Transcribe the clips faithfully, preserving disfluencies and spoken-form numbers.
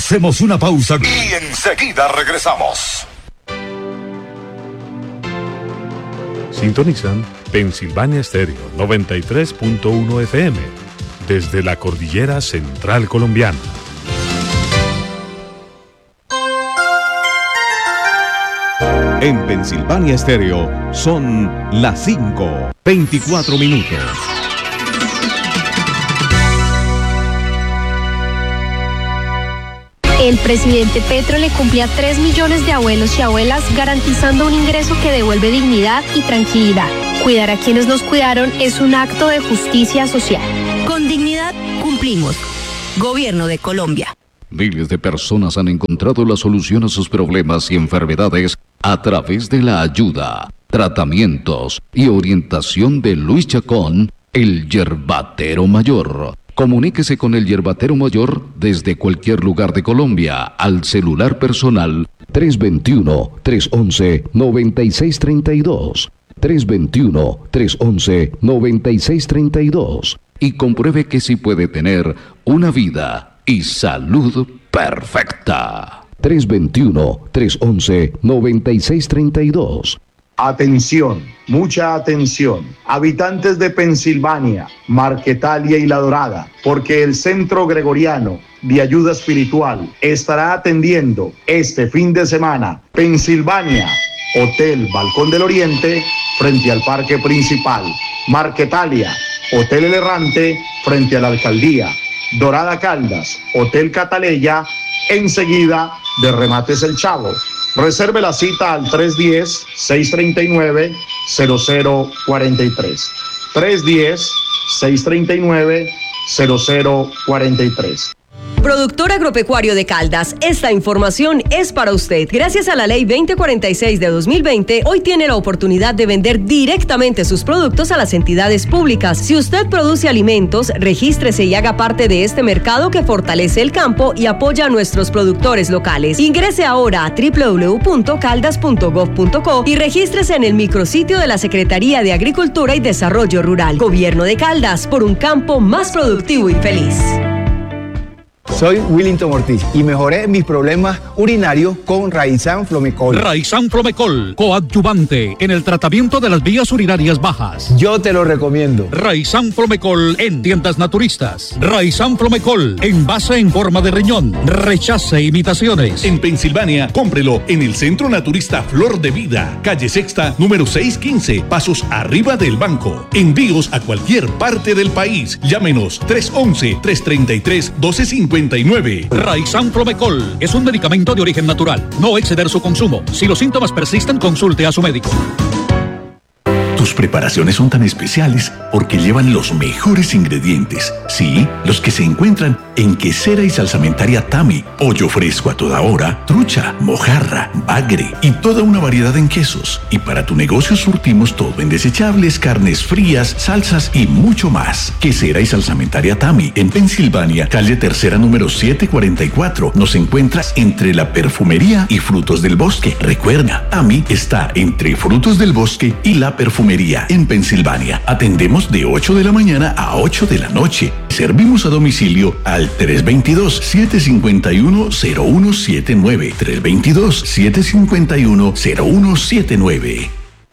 Hacemos una pausa y enseguida regresamos. Sintonizan Pensilvania Estéreo noventa y tres punto uno F M desde la cordillera central colombiana. En Pensilvania Estéreo son las cinco, veinticuatro minutos. El presidente Petro le cumple a tres millones de abuelos y abuelas, garantizando un ingreso que devuelve dignidad y tranquilidad. Cuidar a quienes nos cuidaron es un acto de justicia social. Con dignidad cumplimos. Gobierno de Colombia. Miles de personas han encontrado la solución a sus problemas y enfermedades a través de la ayuda, tratamientos y orientación de Luis Chacón, el Yerbatero Mayor. Comuníquese con el Yerbatero Mayor desde cualquier lugar de Colombia al celular personal tres dos uno, tres once, noventa y seis treinta y dos, tres dos uno, tres once, noventa y seis treinta y dos y compruebe que sí puede tener una vida y salud perfecta. tres dos uno, tres once, noventa y seis treinta y dos. Atención, mucha atención, habitantes de Pensilvania, Marquetalia y La Dorada, porque el Centro Gregoriano de Ayuda Espiritual estará atendiendo este fin de semana Pensilvania, Hotel Balcón del Oriente, frente al Parque Principal, Marquetalia, Hotel El Errante, frente a la Alcaldía, Dorada Caldas, Hotel Cataleya, enseguida de Remates El Chavo. Reserve la cita al tres uno cero, seis tres nueve, cero cero cuatro tres. tres uno cero, seis tres nueve, cero cero cuatro tres. Productor Agropecuario de Caldas, esta información es para usted. Gracias a la Ley veinte cuarenta y seis de dos mil veinte, hoy tiene la oportunidad de vender directamente sus productos a las entidades públicas. Si usted produce alimentos, regístrese y haga parte de este mercado que fortalece el campo y apoya a nuestros productores locales. Ingrese ahora a doble u doble u doble u punto caldas punto gov punto co y regístrese en el micrositio de la Secretaría de Agricultura y Desarrollo Rural. Gobierno de Caldas, por un campo más productivo y feliz. Soy Willington Ortiz y mejoré mis problemas urinarios con Raizán Flomecol. Raizán Flomecol, coadyuvante en el tratamiento de las vías urinarias bajas. Yo te lo recomiendo. Raizán Flomecol en tiendas naturistas. Raizán Flomecol, envase en forma de riñón. Rechace imitaciones. En Pensilvania, cómprelo en el Centro Naturista Flor de Vida, calle Sexta, número seiscientos quince, pasos arriba del banco. Envíos a cualquier parte del país. Llámenos tres once, tres treinta y tres, doce cincuenta y nueve. Raizán Flomecol es un medicamento de origen natural. No exceder su consumo. Si los síntomas persisten, consulte a su médico. Tus preparaciones son tan especiales porque llevan los mejores ingredientes. Sí, los que se encuentran en Quesera y Salsamentaria Tami. Pollo fresco a toda hora, trucha, mojarra, bagre y toda una variedad en quesos. Y para tu negocio surtimos todo en desechables, carnes frías, salsas y mucho más. Quesera y Salsamentaria Tami en Pensilvania, calle Tercera número setecientos cuarenta y cuatro. Nos encuentras entre la perfumería y frutos del bosque. Recuerda, Tami está entre frutos del bosque y la perfumería en Pensilvania. Atendemos de ocho de la mañana a ocho de la noche. Servimos a domicilio al tres dos dos, siete cinco uno, cero uno siete nueve. tres dos dos, siete cinco uno, cero uno siete nueve.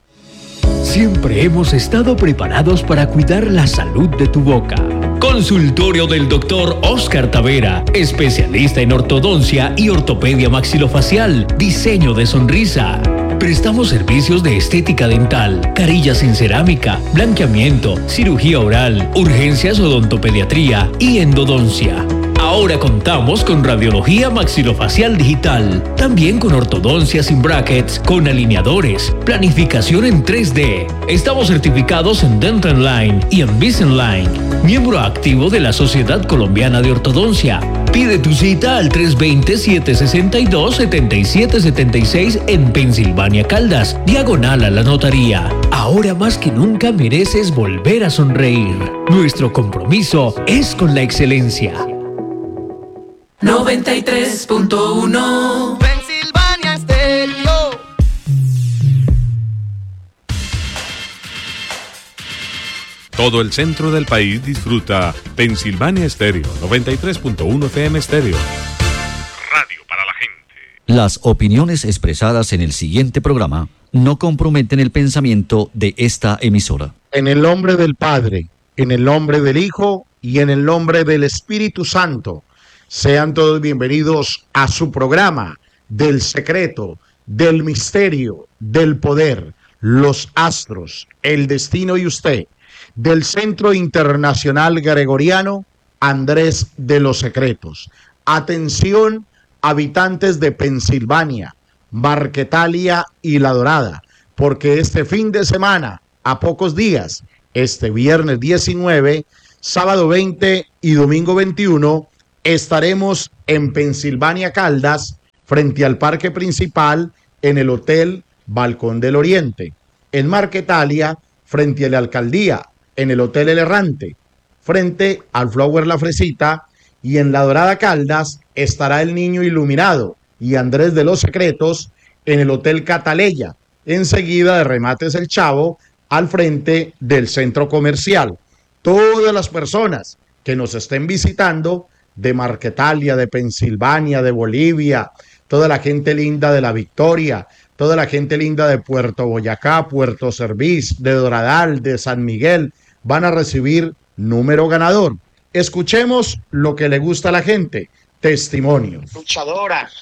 Siempre hemos estado preparados para cuidar la salud de tu boca. Consultorio del doctor Oscar Tavera, especialista en ortodoncia y ortopedia maxilofacial, diseño de sonrisa. Prestamos servicios de estética dental, carillas en cerámica, blanqueamiento, cirugía oral, urgencias odontopediatría y endodoncia. Ahora contamos con radiología maxilofacial digital, también con ortodoncia sin brackets, con alineadores, planificación en tres D. Estamos certificados en Dental Line y en Invisalign, miembro activo de la Sociedad Colombiana de Ortodoncia. Pide tu cita al tres dos cero, siete seis dos, siete siete siete seis en Pensilvania Caldas, diagonal a la notaría. Ahora más que nunca mereces volver a sonreír. Nuestro compromiso es con la excelencia. noventa y tres punto uno Pensilvania Estéreo. Todo el centro del país disfruta Pensilvania Estéreo noventa y tres punto uno F M Estéreo. Las opiniones expresadas en el siguiente programa no comprometen el pensamiento de esta emisora. En el nombre del Padre, en el nombre del Hijo y en el nombre del Espíritu Santo, sean todos bienvenidos a su programa del secreto, del misterio, del poder, los astros, el destino y usted, del Centro Internacional Gregoriano Andrés de los Secretos. Atención, habitantes de Pensilvania, Marquetalia y La Dorada, porque este fin de semana, a pocos días, este viernes diecinueve, sábado veinte y domingo veintiuno, estaremos en Pensilvania Caldas, frente al parque principal, en el Hotel Balcón del Oriente. En Marquetalia, frente a la alcaldía, en el Hotel El Errante, frente al Flower La Fresita. Y en La Dorada Caldas estará el Niño Iluminado y Andrés de los Secretos en el Hotel Cataleya, enseguida de Remates El Chavo, al frente del centro comercial. Todas las personas que nos estén visitando de Marquetalia, de Pensilvania, de Bolivia, toda la gente linda de La Victoria, toda la gente linda de Puerto Boyacá, Puerto Servís, de Doradal, de San Miguel, van a recibir número ganador. Escuchemos lo que le gusta a la gente, testimonio. Luchadora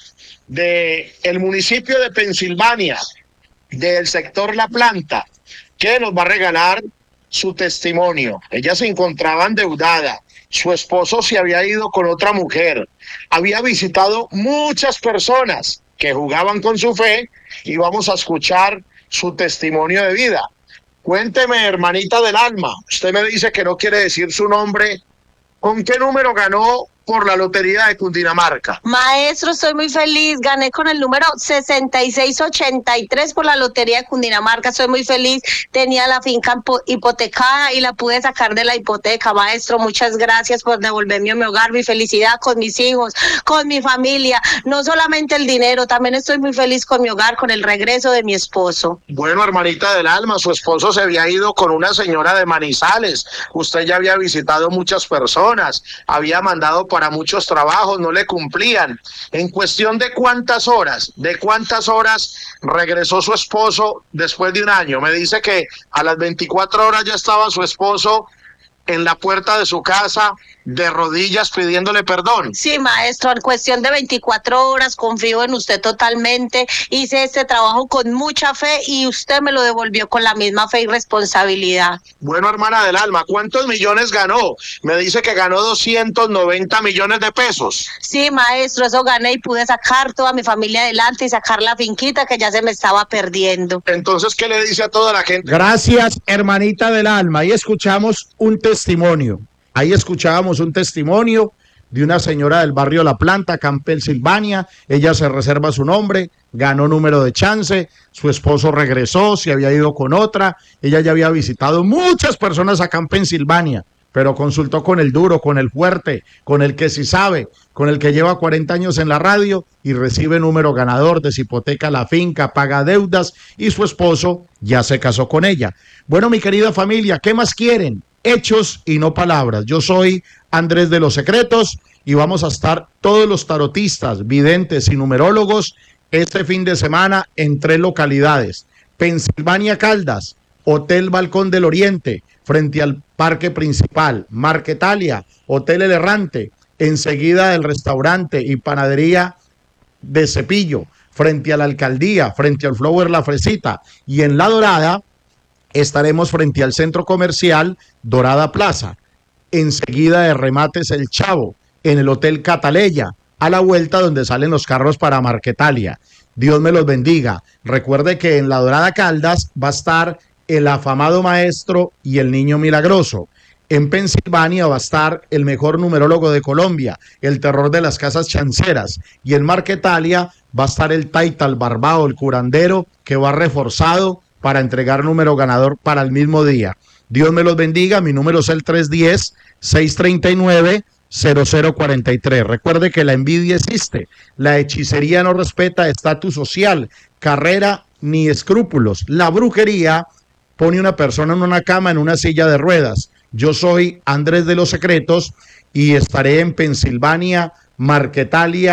del municipio de Pensilvania, del sector La Planta, que nos va a regalar su testimonio. Ella se encontraba endeudada, su esposo se había ido con otra mujer, había visitado muchas personas que jugaban con su fe y vamos a escuchar su testimonio de vida. Cuénteme, hermanita del alma, usted me dice que no quiere decir su nombre. ¿Con qué número ganó por la Lotería de Cundinamarca? Maestro, estoy muy feliz. Gané con el número sesenta y seis ochenta y tres por la Lotería de Cundinamarca. Estoy muy feliz. Tenía la finca hipotecada y la pude sacar de la hipoteca. Maestro, muchas gracias por devolverme a mi hogar, mi felicidad con mis hijos, con mi familia. No solamente el dinero, también estoy muy feliz con mi hogar, con el regreso de mi esposo. Bueno, hermanita del alma, su esposo se había ido con una señora de Manizales. Usted ya había visitado muchas personas, había mandado para para muchos trabajos, no le cumplían. En cuestión de cuántas horas, de cuántas horas regresó su esposo después de un año. Me dice que a las veinticuatro horas ya estaba su esposo en la puerta de su casa, de rodillas pidiéndole perdón. Sí, maestro, en cuestión de veinticuatro horas, confío en usted totalmente, hice este trabajo con mucha fe y usted me lo devolvió con la misma fe y responsabilidad. Bueno, hermana del alma, ¿cuántos millones ganó? Me dice que ganó doscientos noventa millones de pesos. Sí, maestro, eso gané y pude sacar toda mi familia adelante y sacar la finquita que ya se me estaba perdiendo. Entonces, ¿qué le dice a toda la gente? Gracias, hermanita del alma. Y escuchamos un testimonio. Ahí escuchábamos un testimonio de una señora del barrio La Planta, acá en Pensilvania. Ella se reserva su nombre, ganó número de chance, su esposo regresó, se había ido con otra. Ella ya había visitado muchas personas acá en Pensilvania, pero consultó con el duro, con el fuerte, con el que sí sabe, con el que lleva cuarenta años en la radio y recibe número ganador, deshipoteca la finca, paga deudas y su esposo ya se casó con ella. Bueno, mi querida familia, ¿qué más quieren? Hechos y no palabras. Yo soy Andrés de los Secretos y vamos a estar todos los tarotistas, videntes y numerólogos este fin de semana en tres localidades: Pensilvania Caldas, Hotel Balcón del Oriente, frente al parque principal; Marquetalia, Hotel El Errante, enseguida del restaurante y panadería de Cepillo, frente a la alcaldía, frente al Flower La Fresita; y en La Dorada estaremos frente al centro comercial Dorada Plaza, enseguida de Remates El Chavo, en el Hotel Cataleya, a la vuelta donde salen los carros para Marquetalia. Dios me los bendiga. Recuerde que en La Dorada Caldas va a estar el afamado maestro y el niño milagroso. En Pensilvania va a estar el mejor numerólogo de Colombia, el terror de las casas chanceras. Y en Marquetalia va a estar el Taita, el Barbao, el curandero, que va reforzado para entregar número ganador para el mismo día. Dios me los bendiga. Mi número es el tres uno cero, seis tres nueve, cero cero cuatro tres. Recuerde que la envidia existe. La hechicería no respeta estatus social, carrera ni escrúpulos. La brujería pone una persona en una cama, en una silla de ruedas. Yo soy Andrés de los Secretos y estaré en Pensilvania, Marquetalia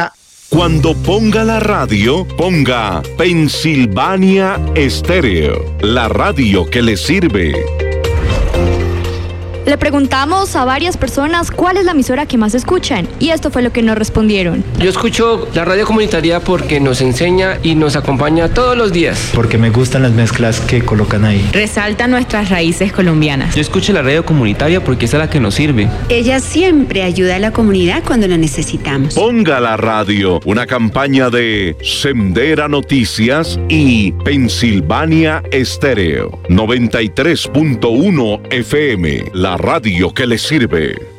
Cuando ponga la radio, ponga Pensilvania Estéreo, la radio que le sirve. Le preguntamos a varias personas cuál es la emisora que más escuchan y esto fue lo que nos respondieron. Yo escucho la radio comunitaria porque nos enseña y nos acompaña todos los días. Porque me gustan las mezclas que colocan ahí. Resalta nuestras raíces colombianas. Yo escucho la radio comunitaria porque esa es la que nos sirve. Ella siempre ayuda a la comunidad cuando la necesitamos. Ponga la radio, una campaña de Sendera Noticias y Pensilvania Estéreo, noventa y tres punto uno F M, la radio que le sirve.